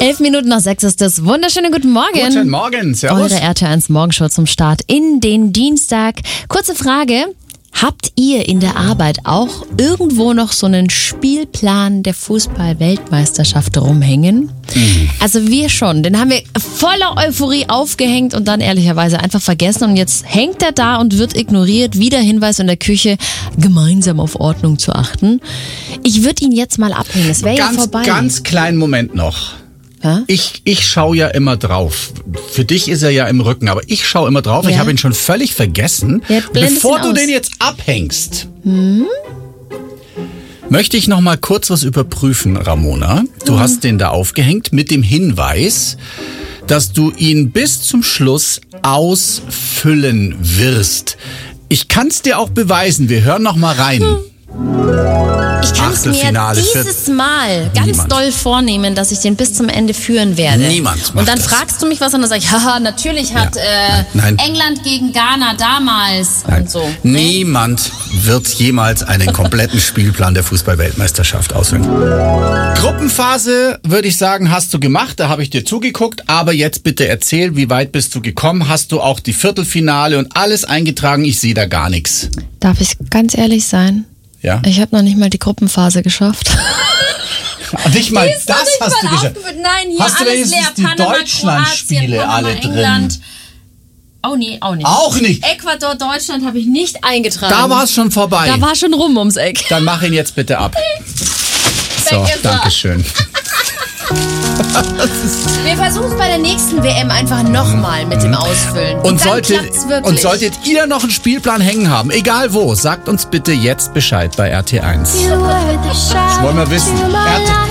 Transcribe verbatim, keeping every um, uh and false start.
Elf Minuten nach sechs ist es. Wunderschönen guten Morgen. Guten Morgen, servus. Eure R T L eins Morgenshow zum Start in den Dienstag. Kurze Frage. Habt ihr in der Arbeit auch irgendwo noch so einen Spielplan der Fußball-Weltmeisterschaft rumhängen? Mhm. Also wir schon. Den haben wir voller Euphorie aufgehängt und dann ehrlicherweise einfach vergessen. Und jetzt hängt er da und wird ignoriert. Wieder Hinweis in der Küche, gemeinsam auf Ordnung zu achten. Ich würde ihn jetzt mal abhängen. Es wäre ja vorbei. Ganz kleinen Moment noch. Ja? Ich, ich schaue ja immer drauf. Für dich ist er ja im Rücken, aber ich schaue immer drauf. Ja. Ich habe ihn schon völlig vergessen. Ja, Bevor du aus. den jetzt abhängst, hm? möchte ich noch mal kurz was überprüfen, Ramona. Du hm. hast den da aufgehängt mit dem Hinweis, dass du ihn bis zum Schluss ausfüllen wirst. Ich kann es dir auch beweisen. Wir hören noch mal rein. Hm. Ich kann es mir dieses Mal ganz Niemand. doll vornehmen, dass ich den bis zum Ende führen werde. Niemand macht Und dann das. fragst du mich was und dann sag ich, haha, natürlich hat Ja. äh, Nein. Nein. England gegen Ghana damals Nein. und so. Niemand wird jemals einen kompletten Spielplan der Fußball-Weltmeisterschaft ausfüllen. Gruppenphase, würde ich sagen, hast du gemacht. Da habe ich dir zugeguckt. Aber jetzt bitte erzähl, wie weit bist du gekommen? Hast du auch die Viertelfinale und alles eingetragen? Ich sehe da gar nichts. Darf ich ganz ehrlich sein? Ja? Ich habe noch nicht mal die Gruppenphase geschafft. Nicht mal Die ist das noch nicht hast mal du geschafft. aufgeführt. Nein, hier Hast du alles wenigstens leer. die Panama, Deutschland-Spiele Kroatien, alle Panama, drin? England. Oh nee, auch nicht. Auch nicht. Ecuador, Deutschland habe ich nicht eingetragen. Da war es schon vorbei. Da war schon rum ums Eck. Dann mach ihn jetzt bitte ab. So, Weg ist er. danke schön. Wir versuchen es bei der nächsten W M einfach nochmal mit dem Ausfüllen. Und, dann solltet, klappt's wirklich. und solltet ihr noch einen Spielplan hängen haben, egal wo, sagt uns bitte jetzt Bescheid bei R T eins. You were the Das wollen wir wissen. shine to my R T